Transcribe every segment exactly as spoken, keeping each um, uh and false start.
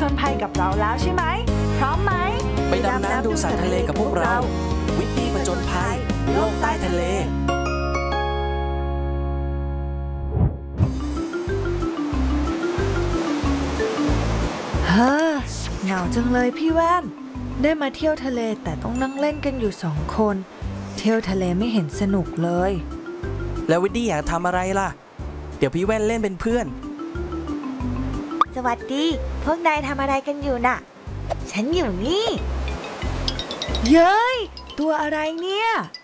ญภัยกับเราแล้วใช่ไหมพร้อมไหมไปดำน้ำดูสัตว์ทะเลกับพวกเราวิตตี้ผจญภัยโลกใต้ทะเลเฮ้อเหงาจังเลยพี่แว่นได้มาเที่ยวทะเลแต่ต้องนั่งเล่นกันอยู่สองคนเที่ยวทะเลไม่เห็นสนุกเลยแล้ววิตตี้อยากทำอะไรล่ะเดี๋ยวพี่แว่นเล่นเป็นเพื่อนสวัสดีพวกนายทำอะไรกันอยู่น่ะฉันอยู่นี่เย้ยตัวอะไรเนี่ย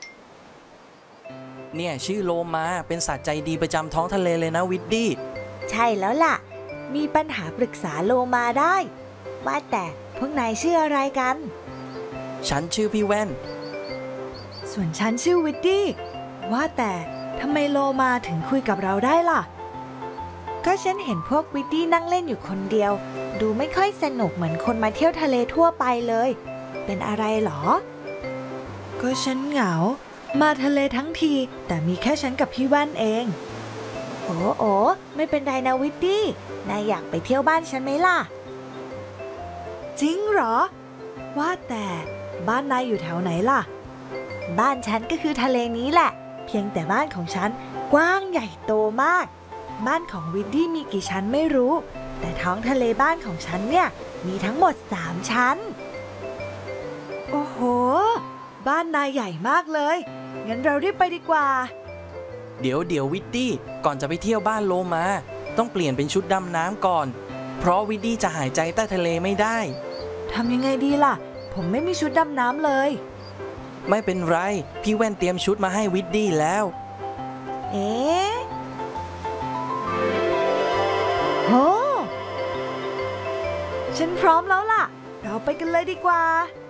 เนี่ยชื่อโลมาเป็นสัตว์ใจดีประจำท้องทะเลเลยนะวิตตี้ใช่แล้วล่ะมีปัญหาปรึกษาโลมาได้ว่าแต่พวกนายชื่ออะไรกันฉันชื่อพี่แว่นส่วนฉันชื่อวิตตี้ว่าแต่ทำไมโลมาถึงคุยกับเราได้ล่ะก็ฉันเห็นพวกวิตตี้นั่งเล่นอยู่คนเดียวดูไม่ค่อยสนุกเหมือนคนมาเที่ยวทะเลทั่วไปเลยเป็นอะไรหรอก็ฉันเหงามาทะเลทั้งทีแต่มีแค่ฉันกับพี่แว่นเองโอ้โอ้ไม่เป็นไรนะวิตตี้นายอยากไปเที่ยวบ้านฉันไหมล่ะจริงเหรอว่าแต่บ้านนายอยู่แถวไหนล่ะบ้านฉันก็คือทะเลนี้แหละเพียงแต่บ้านของฉันกว้างใหญ่โตมากบ้านของวิตตี้มีกี่ชั้นไม่รู้แต่ท้องทะเลบ้านของฉันเนี่ยมีทั้งหมดสามชั้นโอ้โหบ้านนายใหญ่มากเลยงั้นเรารีบไปดีกว่าเดี๋ยวเดี๋ยววิตตี้ก่อนจะไปเที่ยวบ้านโลมาต้องเปลี่ยนเป็นชุดดำน้ำก่อนเพราะวิตตี้จะหายใจใต้ทะเลไม่ได้ทำยังไงดีล่ะผมไม่มีชุดดำน้ำเลยไม่เป็นไรพี่แว่นเตรียมชุดมาให้วิตตี้แล้วเอ๊ะโหฉันพร้อมแล้วล่ะเราไปกันเลยดีกว่า